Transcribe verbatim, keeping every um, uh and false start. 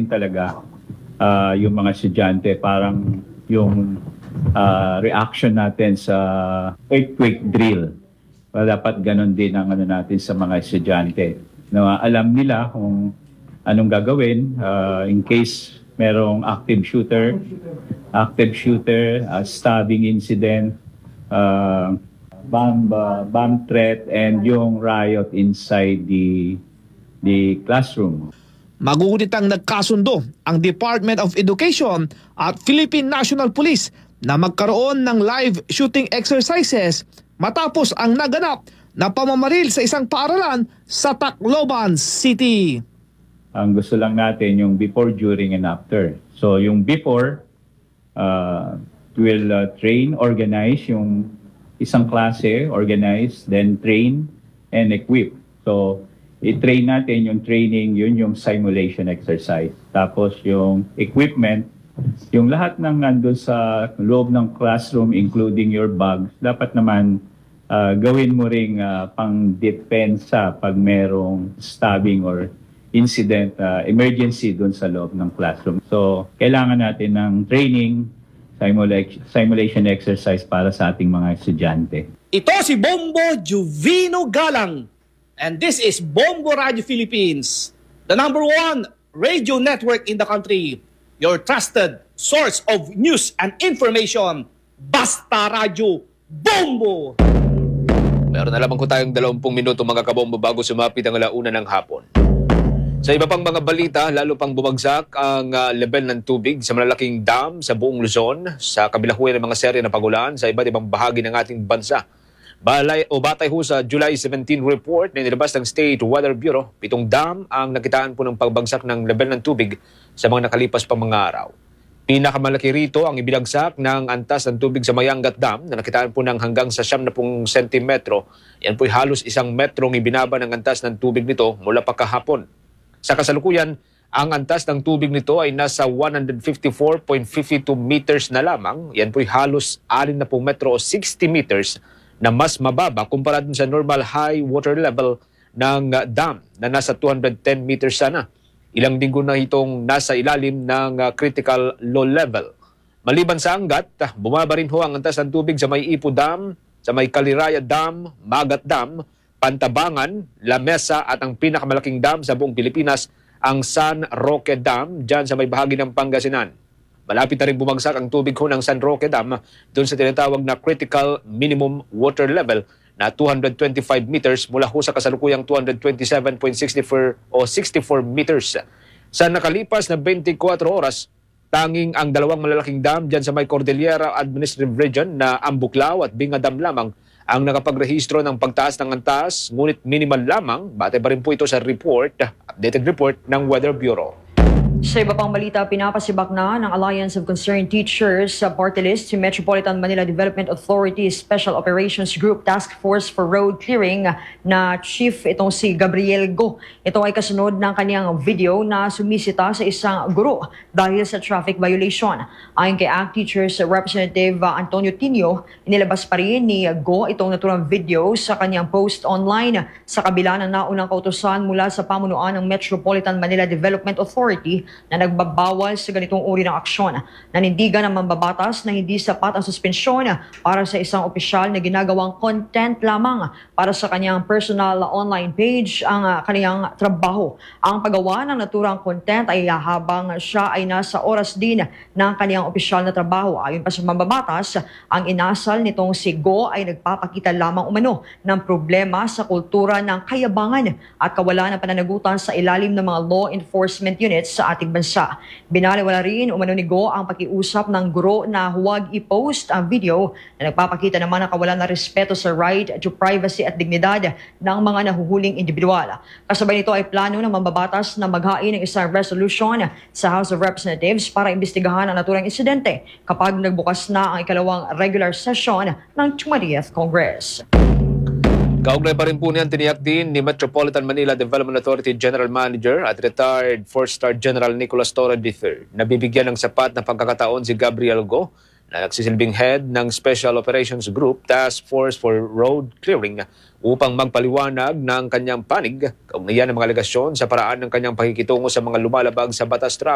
din talaga uh, yung mga estudyante. Parang yung uh, reaction natin sa earthquake drill. Well, dapat ganun din ang ano natin sa mga estudyante. Na alam nila kung anong gagawin uh, in case merong active shooter, active shooter, uh, stabbing incident, uh, bomb, uh, bomb threat, and yung riot inside the, the classroom. Magunit ang nagkasundo ang Department of Education at Philippine National Police na magkaroon ng live shooting exercises matapos ang naganap na pamamaril sa isang paaralan sa Tacloban City. Ang gusto lang natin yung before, during, and after. So yung before, uh, will uh, train, organize yung isang klase, organize, then train and equip. So i-train natin yung training, yun yung simulation exercise. Tapos yung equipment, yung lahat ng nandun sa loob ng classroom, including your bags, dapat naman uh, gawin mo ring uh, pang-depensa pag merong stabbing or incident, uh, emergency dun sa loob ng classroom. So kailangan natin ng training, simulation, simulation exercise para sa ating mga estudyante. Ito si Bombo Juvino Galang, and this is Bombo Radio Philippines, the number one radio network in the country, your trusted source of news and information. Basta Radio Bombo! Meron na lamang ko tayong dalawampung minuto mga kabombo bago sumapit ang alauna ng hapon. Sa iba pang mga balita, lalo pang bumagsak ang uh, level ng tubig sa malalaking dam sa buong Luzon sa kabilahuyan ng mga serye ng pagulan sa iba't ibang bahagi ng ating bansa. Balay o batay ho sa July seventeenth report na nilabas ng State Weather Bureau, pitong dam ang nakitaan po ng pagbagsak ng level ng tubig sa mga nakalipas pang mga araw. Pinakamalaki rito ang ibinagsak ng antas ng tubig sa Mayangat Dam na nakitaan po ng hanggang sa siyam na pung sentimetro. Yan po'y halos isang metrong ibinaba ng antas ng tubig nito mula pa kahapon. Sa kasalukuyan, ang antas ng tubig nito ay nasa one fifty-four point five two meters na lamang. Yan po'y halos anim na pung metro o sixty meters na mas mababa kumpara dun sa normal high water level ng dam na nasa two hundred ten meters sana. Ilang linggo na itong nasa ilalim ng uh, critical low level. Maliban sa Angat, bumaba rin ho ang antas ng tubig sa may Ipo Dam, sa may Caliraya Dam, Magat Dam, Pantabangan, La Mesa at ang pinakamalaking dam sa buong Pilipinas, ang San Roque Dam, dyan sa may bahagi ng Pangasinan. Malapit na rin bumagsak ang tubig ho ng San Roque Dam doon sa tinatawag na critical minimum water level na two hundred twenty-five meters mula ho sa kasalukuyang two hundred twenty-seven point six four o sixty-four meters. Sa nakalipas na twenty-four oras, tanging ang dalawang malalaking dam dyan sa may Cordillera Administrative Region na Ambuklao at Binga Dam lamang ang nakapagrehistro ng pagtaas ng antas, ngunit minimal lamang. Batay pa rin po ito sa report, updated report ng Weather Bureau. Sa iba pang balita, pinapasibak na ng Alliance of Concerned Teachers sa party list si Metropolitan Manila Development Authority Special Operations Group Task Force for Road Clearing na chief itong si Gabriel Go. Ito ay kasunod ng kaniyang video na sumisita sa isang guro dahil sa traffic violation. Ayon kay A C T Teachers Representative Antonio Tinio, inilabas pa rin ni Go itong naturang video sa kaniyang post online sa kabila ng naunang kautusan mula sa pamunuan ng Metropolitan Manila Development Authority na nagbabawal sa ganitong uri ng aksyon. Nanindigan ng mambabatas na hindi sapat ang suspensyon para sa isang opisyal na ginagawang content lamang para sa kanyang personal online page ang uh, kanyang trabaho. Ang paggawa ng naturang content ay habang siya ay nasa oras din ng kanyang opisyal na trabaho. Ayon pa sa mambabatas, ang inasal nitong si Go ay nagpapakita lamang umano ng problema sa kultura ng kayabangan at kawalan ng pananagutan sa ilalim ng mga law enforcement units sa ating bansa. Binaliwala rin umano ni Go ang pakiusap ng guro na huwag i-post ang video na nagpapakita naman ng kawalan ng respeto sa right to privacy at dignidad ng mga nahuhuling individual. Kasabay nito ay plano ng mambabatas na maghain ng isang resolution sa House of Representatives para imbestigahan ang naturang insidente kapag nagbukas na ang ikalawang regular session ng twentieth Congress. Kaugnay pa rin po niyan, tiniyak din ni Metropolitan Manila Development Authority General Manager at retired four-star General Nicolas Torre the third na bibigyan ng sapat na pagkakataon si Gabriel Go na nagsisilbing head ng Special Operations Group Task Force for Road Clearing upang magpaliwanag ng kanyang panig kaugnayan ng mga alegasyon sa paraan ng kanyang pakikitungo sa mga lumalabag sa batas traffic.